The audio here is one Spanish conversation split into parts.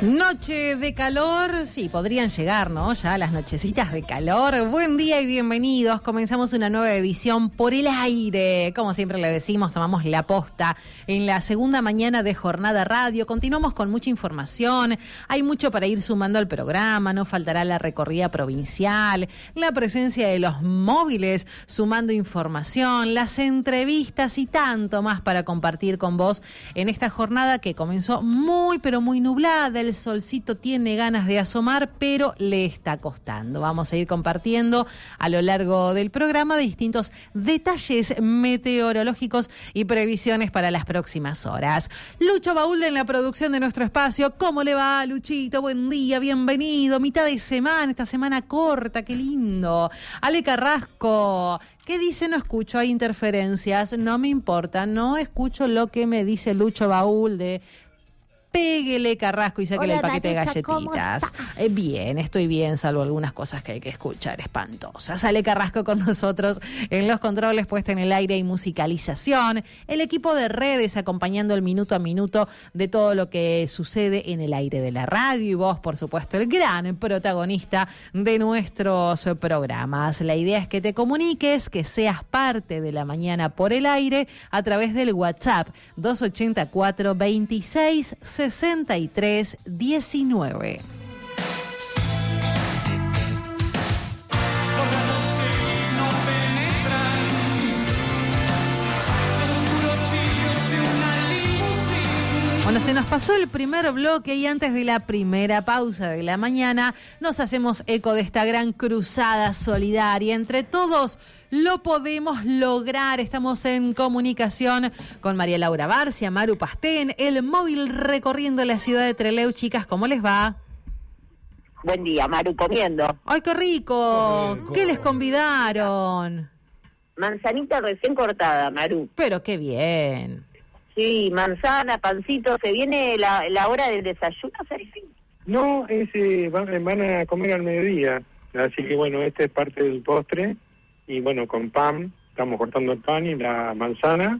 Noche de calor, sí, podrían llegar, ¿no? Ya las nochecitas de calor. Buen día y bienvenidos. Comenzamos una nueva edición por el aire. Como siempre le decimos, tomamos la posta en la segunda mañana de Jornada Radio. Continuamos con mucha información. Hay mucho para ir sumando al programa. No faltará la recorrida provincial, la presencia de los móviles sumando información, las entrevistas y tanto más para compartir con vos en esta jornada que comenzó muy, pero muy nublada. El solcito tiene ganas de asomar, pero le está costando. Vamos a ir compartiendo a lo largo del programa distintos detalles meteorológicos y previsiones para las próximas horas. Lucho Baúlde en la producción de nuestro espacio. ¿Cómo le va, Luchito? Buen día, bienvenido. Mitad de semana, esta semana corta, qué lindo. Ale Carrasco, ¿qué dice? No escucho, hay interferencias, no me importa, no escucho lo que me dice Lucho Baúlde. Péguele, Carrasco, y sáquele el paquete de galletitas. Bien, estoy bien, salvo algunas cosas que hay que escuchar espantosas. Sale Carrasco con nosotros en los controles, puesta en el aire y musicalización. El equipo de redes acompañando el minuto a minuto de todo lo que sucede en el aire de la radio. Y vos, por supuesto, el gran protagonista de nuestros programas. La idea es que te comuniques, que seas parte de la mañana por el aire a través del WhatsApp 284 26 63 19. Bueno, se nos pasó el primer bloque y antes de la primera pausa de la mañana nos hacemos eco de esta gran cruzada solidaria. Entre todos lo podemos lograr. Estamos en comunicación con María Laura Barcia, Maru Pastén, el móvil recorriendo la ciudad de Trelew. Chicas, ¿cómo les va? Buen día, Maru, comiendo. ¡Ay, qué rico! ¿Qué les convidaron? Manzanita recién cortada, Maru. Pero qué bien. Sí, manzana, pancito. ¿Se viene la hora del desayuno, Sergio? No, van a comer al mediodía. Así que bueno, este es parte del postre. Y bueno, con pan, estamos cortando el pan y la manzana.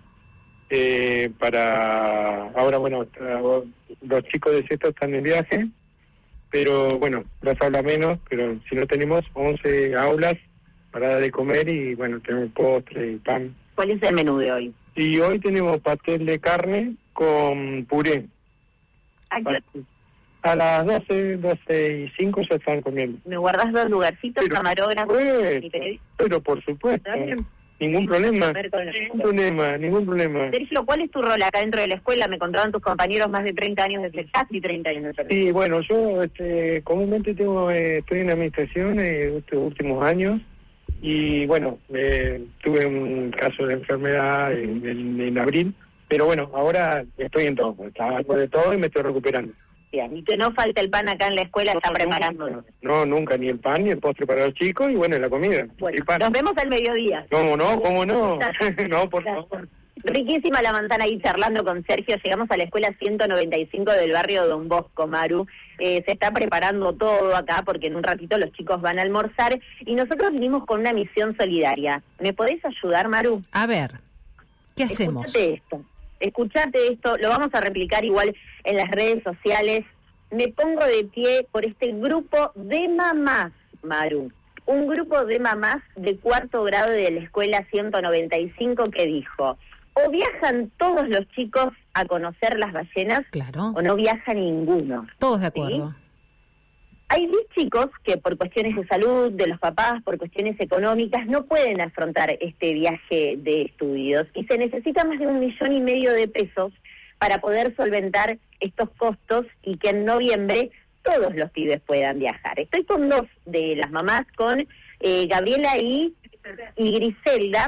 Ahora, bueno, los chicos de sexto están en viaje. Pero bueno, las habla menos. Pero si no tenemos 11 aulas para dar de comer y bueno, tenemos postre y pan. ¿Cuál es el menú de hoy? Y hoy tenemos pastel de carne con puré. A las 12:05 ya están comiendo. ¿Me guardás 2 lugarcitos, camarógrafo? Pero por supuesto, ningún problema. Ningún problema. Sergio, ¿cuál es tu rol acá dentro de la escuela? Me contaban tus compañeros más de 30 años de casi 30 años de Sí, bueno, yo comúnmente estoy en administración estos últimos años. Y bueno, tuve un caso de enfermedad en abril, pero bueno, ahora estoy en todo, hago de todo y me estoy recuperando. Bien, y que no falta el pan acá en la escuela, está preparando. No, nunca, ni el pan, ni el postre para los chicos, y bueno, la comida. Bueno, nos vemos al mediodía. ¿Cómo no? No, por favor. Riquísima la manzana ahí charlando con Sergio. Llegamos a la escuela 195 del barrio Don Bosco, Maru. Se está preparando todo acá porque en un ratito los chicos van a almorzar y nosotros vinimos con una misión solidaria. ¿Me podés ayudar, Maru? A ver, ¿qué hacemos? Escuchate esto, lo vamos a replicar igual en las redes sociales. Me pongo de pie por este grupo de mamás, Maru. Un grupo de mamás de 4º grado de la escuela 195 que dijo: o viajan todos los chicos a conocer las ballenas, claro, o no viaja ninguno. Todos de acuerdo. ¿Sí? Hay 10 chicos que por cuestiones de salud, de los papás, por cuestiones económicas, no pueden afrontar este viaje de estudios y se necesita más de 1,5 millones de pesos para poder solventar estos costos y que en noviembre todos los pibes puedan viajar. Estoy con 2 de las mamás, con Gabriela y Griselda,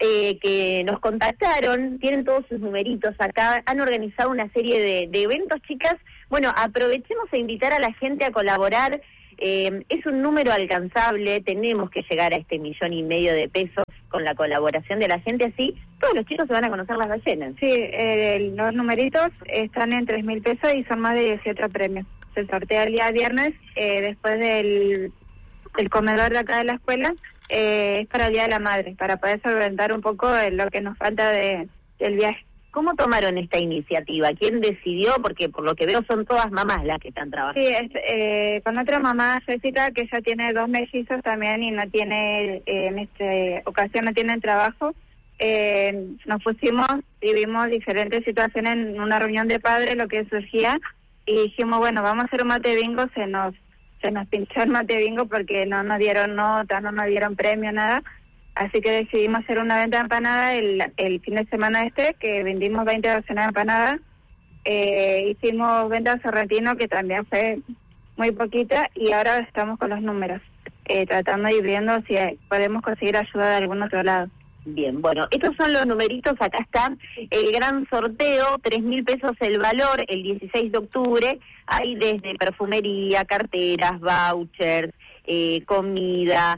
que nos contactaron, tienen todos sus numeritos acá, han organizado una serie de eventos, chicas. Bueno, aprovechemos a invitar a la gente a colaborar, es un número alcanzable, tenemos que llegar a este 1,5 millones de pesos con la colaboración de la gente, así todos los chicos se van a conocer las ballenas. Sí, los numeritos están en 3.000 pesos y son más de 18 premios. Se sortea el día viernes, después del comedor de acá de la escuela, es para el Día de la Madre, para poder solventar un poco lo que nos falta del viaje. ¿Cómo tomaron esta iniciativa? ¿Quién decidió? Porque por lo que veo son todas mamás las que están trabajando. Sí, con otra mamá, Jessica, que ella tiene 2 mellizos también y no tiene, en esta ocasión no tienen trabajo. Nos pusimos y vimos diferentes situaciones en una reunión de padres, lo que surgía, y dijimos, bueno, vamos a hacer un mate bingo. Se nos pinchó el mate bingo porque no nos dieron nota, no nos dieron premio, nada. Así que decidimos hacer una venta de empanadas el fin de semana que vendimos 20 docenas de empanadas. Hicimos venta de sorrentino, que también fue muy poquita, y ahora estamos con los números, tratando y viendo si podemos conseguir ayuda de algún otro lado. Bien, bueno, estos son los numeritos, acá está el gran sorteo, 3.000 pesos el valor, el 16 de octubre, hay desde perfumería, carteras, vouchers, comida,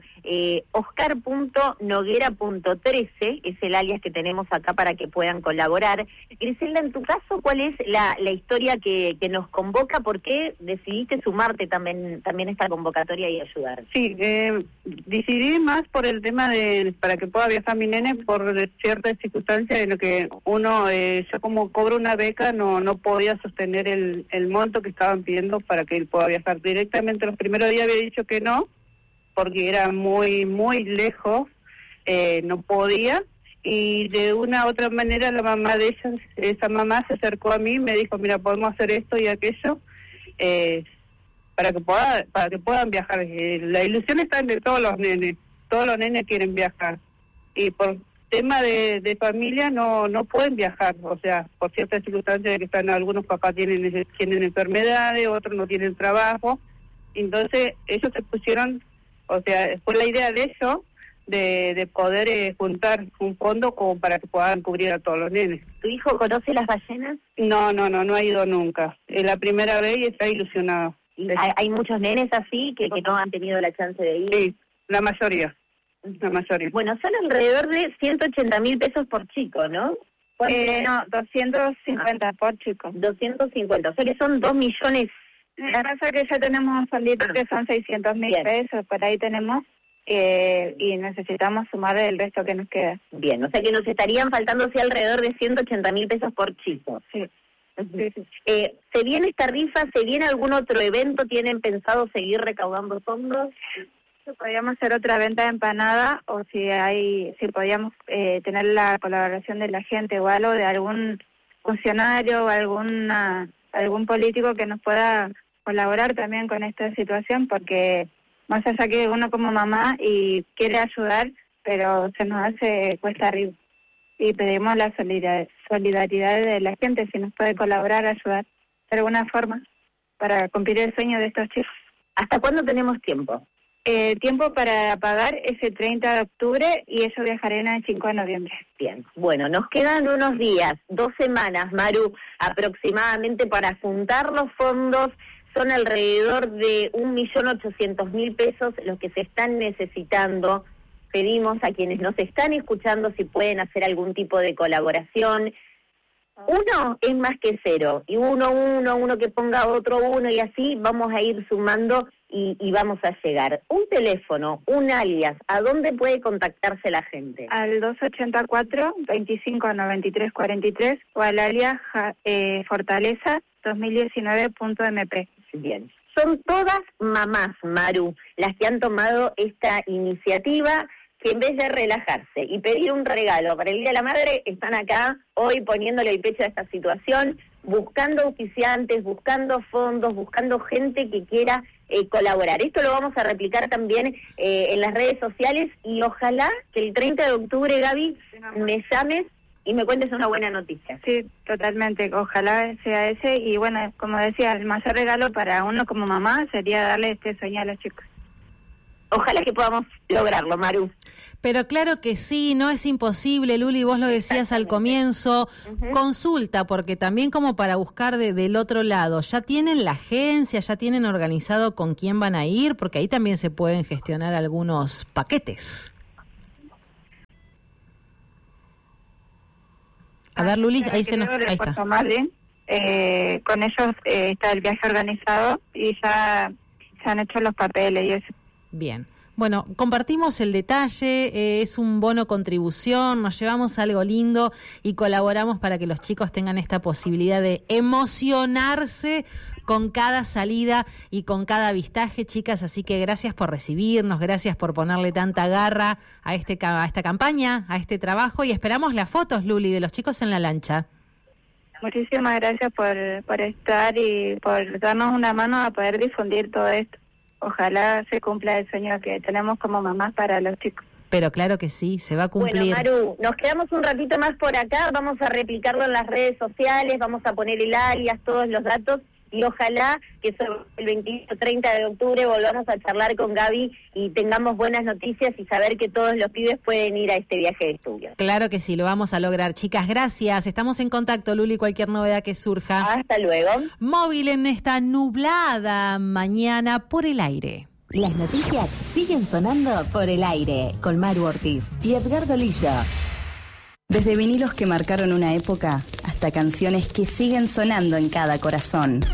Oscar.Noguera.13 es el alias que tenemos acá para que puedan colaborar. Griselda, en tu caso, ¿cuál es la historia que nos convoca? ¿Por qué decidiste sumarte también a esta convocatoria y ayudar? Sí, decidí más por el tema para que pueda viajar mi nene por ciertas circunstancias en lo que uno, yo como cobro una beca, no podía sostener el monto que estaban pidiendo para que él pueda viajar. Directamente los primeros días había dicho que no, porque era muy, muy lejos, no podía, y de una u otra manera la mamá de esa mamá se acercó a mí y me dijo, mira, podemos hacer esto y aquello, para que puedan viajar. La ilusión está en de todos los nenes quieren viajar, y por tema de familia no pueden viajar, o sea, por ciertas circunstancias que algunos papás tienen enfermedades, otros no tienen trabajo. Entonces ellos se pusieron, o sea, fue la idea de ellos de poder juntar un fondo como para que puedan cubrir a todos los nenes. ¿Tu hijo conoce las ballenas? No ha ido nunca. Es la primera vez y está ilusionado. ¿Hay muchos nenes así que no han tenido la chance de ir? Sí, la mayoría. Bueno, son alrededor de 180.000 pesos por chico, ¿no? No, 250 por chico. 250, o sea que son 2 millones. La verdad es que ya tenemos un fondito que son 600.000 pesos, por ahí tenemos, y necesitamos sumar el resto que nos queda. Bien, o sea que nos estarían faltando alrededor de 180.000 pesos por chico. Sí. ¿Se viene esta rifa? ¿Se viene algún otro evento? ¿Tienen pensado seguir recaudando fondos? Podríamos hacer otra venta de empanada, o si podíamos tener la colaboración de la gente o algo, de algún funcionario o algún político que nos pueda colaborar también con esta situación, porque más allá que uno como mamá y quiere ayudar, pero se nos hace cuesta arriba. Y pedimos la solidaridad de la gente, si nos puede colaborar, ayudar de alguna forma para cumplir el sueño de estos chicos. ¿Hasta cuándo tenemos tiempo? Tiempo para pagar es el 30 de octubre y ellos viajarán el 5 de noviembre. Bien, bueno, nos quedan unos días, 2 semanas, Maru, aproximadamente para juntar los fondos. Son alrededor de 1.800.000 pesos los que se están necesitando. Pedimos a quienes nos están escuchando si pueden hacer algún tipo de colaboración. 1 es más que 0, y uno que ponga otro 1, y así vamos a ir sumando y vamos a llegar. Un teléfono, un alias, ¿a dónde puede contactarse la gente? Al 284-2593-43 o al alias Fortaleza 2019.mp. Bien. Son todas mamás, Maru, las que han tomado esta iniciativa, que en vez de relajarse y pedir un regalo para el Día de la Madre, están acá hoy poniéndole el pecho a esta situación, buscando auspiciantes, buscando fondos, buscando gente que quiera colaborar. Esto lo vamos a replicar también en las redes sociales, y ojalá que el 30 de octubre, Gaby, me llames y me cuentes una buena noticia. Sí, totalmente, ojalá sea ese, y bueno, como decía, el mayor regalo para uno como mamá sería darle este sueño a los chicos. Ojalá que podamos lograrlo, Maru. Pero claro que sí, no es imposible, Luli, vos lo decías al comienzo. Consulta, porque también como para buscar del otro lado, ¿ya tienen la agencia, ya tienen organizado con quién van a ir? Porque ahí también se pueden gestionar algunos paquetes. A ver, Luli, ahí está. Con ellos está el viaje organizado y ya se han hecho los papeles y eso. Bien. Bueno, compartimos el detalle, es un bono contribución, nos llevamos algo lindo y colaboramos para que los chicos tengan esta posibilidad de emocionarse con cada salida y con cada avistaje, chicas, así que gracias por recibirnos, gracias por ponerle tanta garra a esta campaña, a este trabajo, y esperamos las fotos, Luli, de los chicos en la lancha. Muchísimas gracias por estar y por darnos una mano a poder difundir todo esto. Ojalá se cumpla el sueño que tenemos como mamás para los chicos. Pero claro que sí, se va a cumplir. Bueno, Maru, nos quedamos un ratito más por acá, vamos a replicarlo en las redes sociales, vamos a poner el alias, todos los datos, y ojalá que sobre el 28 30 de octubre volvamos a charlar con Gaby y tengamos buenas noticias y saber que todos los pibes pueden ir a este viaje de estudios. Claro que sí, lo vamos a lograr. Chicas, gracias. Estamos en contacto, Luli, cualquier novedad que surja. Hasta luego. Móvil en esta nublada mañana por el aire. Las noticias siguen sonando por el aire, con Maru Ortiz y Edgardo Lillo. Desde vinilos que marcaron una época hasta canciones que siguen sonando en cada corazón.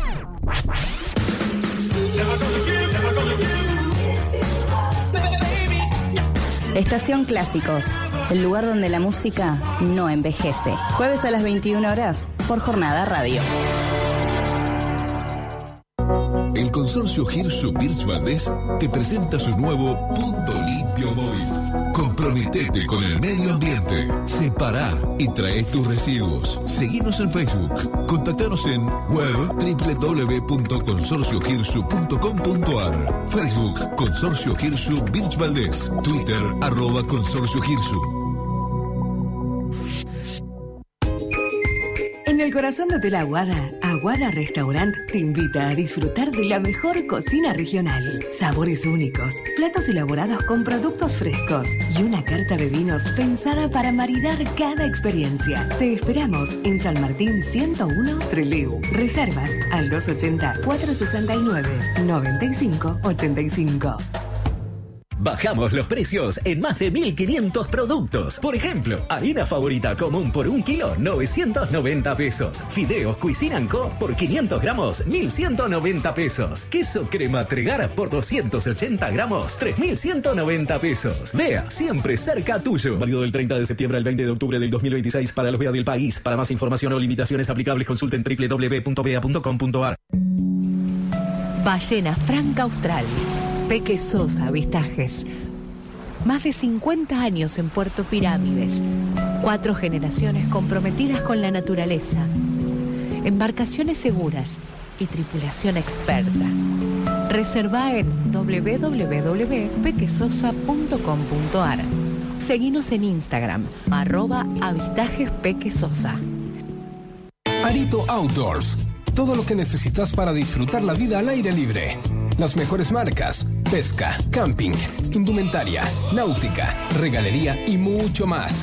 Estación Clásicos, el lugar donde la música no envejece. Jueves a las 21 horas por Jornada Radio. El consorcio Hirsu Birch Valdés te presenta su nuevo Punto Limpio Móvil. Comprometete con el medio ambiente. Separá y trae tus residuos. Seguinos en Facebook. Contactanos en web www.consorciohirsu.com.ar. Facebook Consorcio Hirsu Birch Valdés. Twitter @Consorcio Hirsu. En el corazón de Hotel Aguada, Aguada Restaurant te invita a disfrutar de la mejor cocina regional. Sabores únicos, platos elaborados con productos frescos y una carta de vinos pensada para maridar cada experiencia. Te esperamos en San Martín 101 Trelew. Reservas al 280-469-9585. Bajamos los precios en más de 1.500 productos. Por ejemplo, harina favorita común por 1 kilo, 990 pesos. Fideos Cuisine & Co. por 500 gramos, 1.190 pesos. Queso crema Tregar por 280 gramos, 3.190 pesos. Vea, siempre cerca tuyo. Válido del 30 de septiembre al 20 de octubre del 2026 para los Vea del país. Para más información o limitaciones aplicables, consulten www.vea.com.ar. Ballena Franca Austral. Peque Sosa Avistajes. Más de 50 años en Puerto Pirámides. 4 generaciones comprometidas con la naturaleza. Embarcaciones seguras y tripulación experta. Reserva en www.pequesosa.com.ar. Seguinos en Instagram, @avistajespequesosa. Arito Outdoors. Todo lo que necesitas para disfrutar la vida al aire libre. Las mejores marcas, pesca, camping, indumentaria, náutica, regalería y mucho más.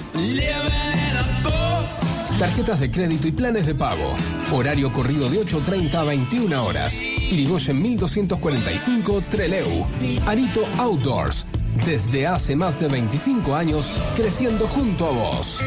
Tarjetas de crédito y planes de pago. Horario corrido de 8:30 a 21 horas. Irigoyen 1245 Trelew. Arito Outdoors. Desde hace más de 25 años, creciendo junto a vos.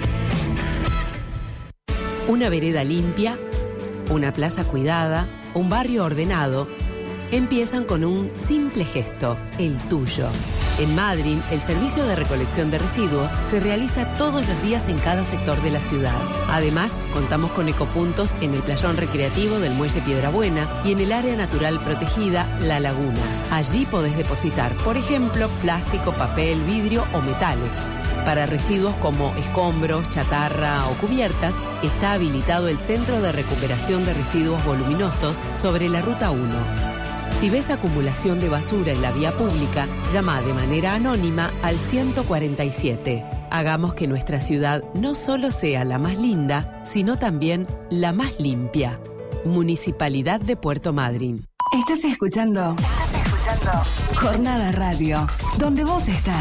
Una vereda limpia, una plaza cuidada, un barrio ordenado, empiezan con un simple gesto, el tuyo. En Madryn, el servicio de recolección de residuos se realiza todos los días en cada sector de la ciudad. Además, contamos con ecopuntos en el playón recreativo del Muelle Piedrabuena y en el área natural protegida La Laguna. Allí podés depositar, por ejemplo, plástico, papel, vidrio o metales. Para residuos como escombros, chatarra o cubiertas, está habilitado el Centro de Recuperación de Residuos Voluminosos sobre la Ruta 1. Si ves acumulación de basura en la vía pública, llama de manera anónima al 147. Hagamos que nuestra ciudad no solo sea la más linda, sino también la más limpia. Municipalidad de Puerto Madryn. Estás escuchando Jornada Radio, donde vos estás.